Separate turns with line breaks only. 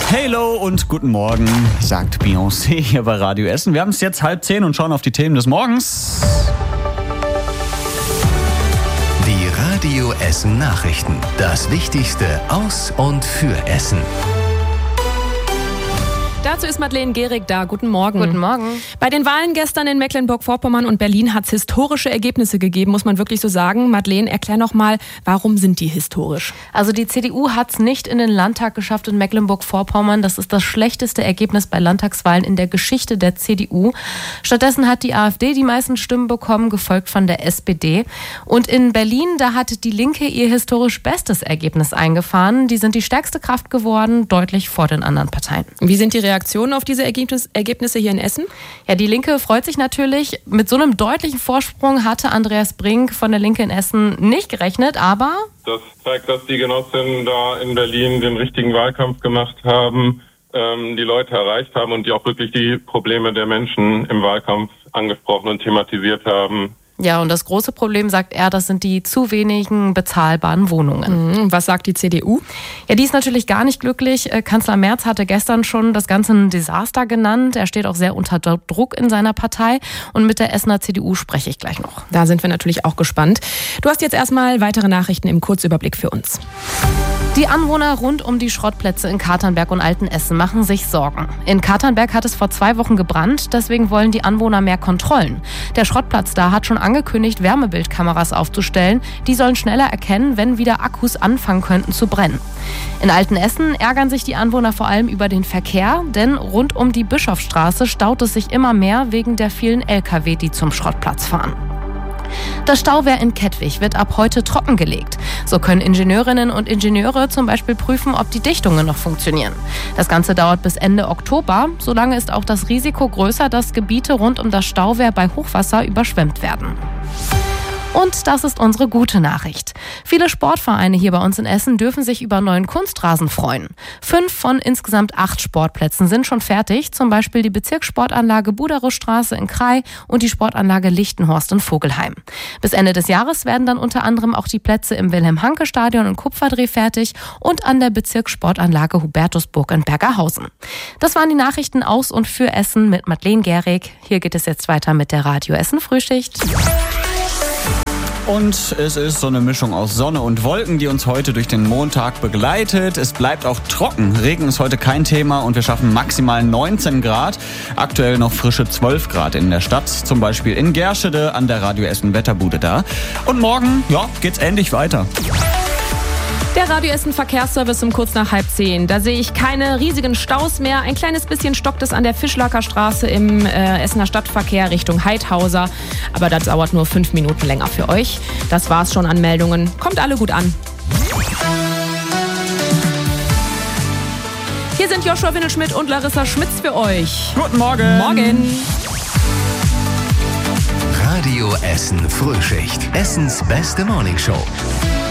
Hallo und guten Morgen, sagt Beyoncé hier bei Radio Essen. Wir haben es jetzt 9:30 und schauen auf die Themen des Morgens.
Die Radio Essen Nachrichten. Das Wichtigste aus und für Essen.
Dazu ist Madeleine Gehrig da. Guten Morgen.
Guten Morgen.
Bei den Wahlen gestern in Mecklenburg-Vorpommern und Berlin hat es historische Ergebnisse gegeben, muss man wirklich so sagen. Madeleine, erklär noch mal, warum sind die historisch?
Also die CDU hat es nicht in den Landtag geschafft in Mecklenburg-Vorpommern. Das ist das schlechteste Ergebnis bei Landtagswahlen in der Geschichte der CDU. Stattdessen hat die AfD die meisten Stimmen bekommen, gefolgt von der SPD. Und in Berlin, da hat die Linke ihr historisch bestes Ergebnis eingefahren. Die sind die stärkste Kraft geworden, deutlich vor den anderen Parteien.
Wie sind die Reaktionen auf diese Ergebnisse hier in Essen?
Ja, die Linke freut sich natürlich. Mit so einem deutlichen Vorsprung hatte Andreas Brink von der Linke in Essen nicht gerechnet, aber...
Das zeigt, dass die Genossinnen da in Berlin den richtigen Wahlkampf gemacht haben, die Leute erreicht haben und die auch wirklich die Probleme der Menschen im Wahlkampf angesprochen und thematisiert haben.
Ja, und das große Problem, sagt er, das sind die zu wenigen bezahlbaren Wohnungen.
Was sagt die CDU?
Ja, die ist natürlich gar nicht glücklich. Kanzler Merz hatte gestern schon das Ganze ein Desaster genannt. Er steht auch sehr unter Druck in seiner Partei. Und mit der Essener CDU spreche ich gleich noch.
Da sind wir natürlich auch gespannt. Du hast jetzt erstmal weitere Nachrichten im Kurzüberblick für uns.
Die Anwohner rund um die Schrottplätze in Katernberg und Altenessen machen sich Sorgen. In Katernberg hat es vor 2 Wochen gebrannt, deswegen wollen die Anwohner mehr Kontrollen. Der Schrottplatz da hat schon angekündigt, Wärmebildkameras aufzustellen. Die sollen schneller erkennen, wenn wieder Akkus anfangen könnten zu brennen. In Altenessen ärgern sich die Anwohner vor allem über den Verkehr, denn rund um die Bischofsstraße staut es sich immer mehr wegen der vielen Lkw, die zum Schrottplatz fahren. Das Stauwehr in Kettwig wird ab heute trockengelegt. So können Ingenieurinnen und Ingenieure zum Beispiel prüfen, ob die Dichtungen noch funktionieren. Das Ganze dauert bis Ende Oktober. Solange ist auch das Risiko größer, dass Gebiete rund um das Stauwehr bei Hochwasser überschwemmt werden. Und das ist unsere gute Nachricht. Viele Sportvereine hier bei uns in Essen dürfen sich über neuen Kunstrasen freuen. 5 von insgesamt 8 Sportplätzen sind schon fertig, zum Beispiel die Bezirkssportanlage Buderusstraße in Krai und die Sportanlage Lichtenhorst in Vogelheim. Bis Ende des Jahres werden dann unter anderem auch die Plätze im Wilhelm-Hanke-Stadion in Kupferdreh fertig und an der Bezirkssportanlage Hubertusburg in Bergerhausen. Das waren die Nachrichten aus und für Essen mit Madeleine Gehrig. Hier geht es jetzt weiter mit der Radio Essen Frühschicht.
Und es ist so eine Mischung aus Sonne und Wolken, die uns heute durch den Montag begleitet. Es bleibt auch trocken. Regen ist heute kein Thema und wir schaffen maximal 19 Grad. Aktuell noch frische 12 Grad in der Stadt. Zum Beispiel in Gerschede an der Radio Essen Wetterbude da. Und morgen, geht's endlich weiter.
Der Radio Essen Verkehrsservice um kurz nach 9:30. Da sehe ich keine riesigen Staus mehr. Ein kleines bisschen stockt es an der Fischlacker Straße im Essener Stadtverkehr Richtung Heidhauser. Aber das dauert nur 5 Minuten länger für euch. Das war's schon an Meldungen. Kommt alle gut an. Hier sind Joshua Windelschmidt und Larissa Schmitz für euch.
Guten Morgen.
Morgen.
Radio Essen Frühschicht. Essens beste Morningshow.